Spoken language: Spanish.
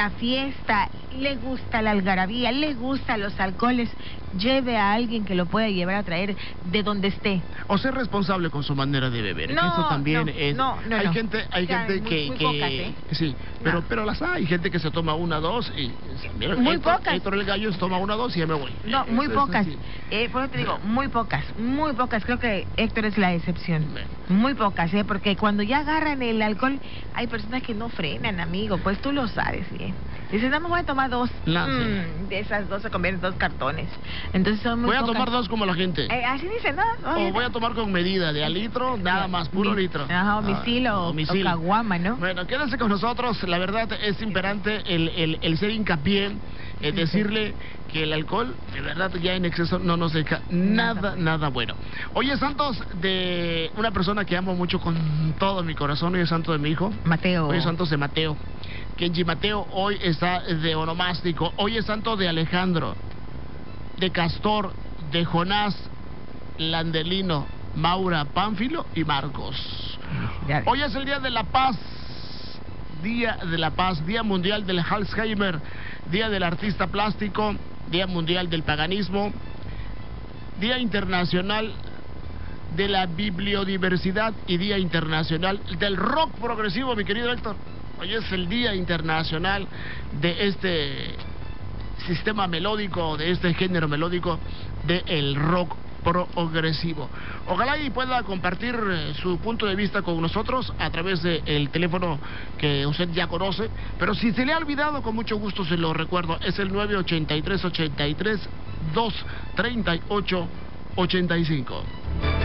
la fiesta, le gusta la algarabía, le gustan los alcoholes, lleve a alguien que lo pueda llevar a traer de donde esté. O ser responsable con su manera de beber. No, que eso también no, es. no, no, hay no. gente, O sea, gente muy pocas, ¿eh? sí, No. pero las hay gente que se toma una, dos y mira, Muy pocas. Héctor el Gallo se toma una, dos y ya me voy. No, muy Es pocas. así. Por eso te digo, muy pocas. Creo que Héctor es la excepción. Muy pocas, porque cuando ya agarran el alcohol, hay personas que no frenan, amigo. Pues tú lo sabes bien. Dices, no me voy a tomar dos. De esas dos se convierten en 2 cartones. Entonces son muy Voy a pocas. tomar 2 como la gente. Así dicen, ¿no? O voy a tomar con medida de a litro, nada más, puro litro. Ajá, misil o caguama, ¿no? Bueno, quédense con nosotros. La verdad es imperante el ser hincapié, decirle que el alcohol, de verdad, ya en exceso no nos deja nada bueno. Hoy es santos de una persona que amo mucho con todo mi corazón. Hoy es santo de mi hijo Mateo. Hoy es santos de Mateo. Kenji Mateo hoy está de onomástico. Hoy es santo de Alejandro, de Castor, de Jonás, Landelino, Maura, Pánfilo y Marcos. Hoy es el Día de la Paz. Día de la Paz, Día Mundial del Alzheimer, Día del Artista Plástico, Día Mundial del Paganismo, Día Internacional de la Bibliodiversidad y Día Internacional del Rock Progresivo, mi querido Héctor. Hoy es el Día Internacional de este sistema melódico, de este género melódico del rock progresivo. Ojalá y pueda compartir su punto de vista con nosotros a través del teléfono que usted ya conoce, pero si se le ha olvidado, con mucho gusto se lo recuerdo, es el 983-83-238-85.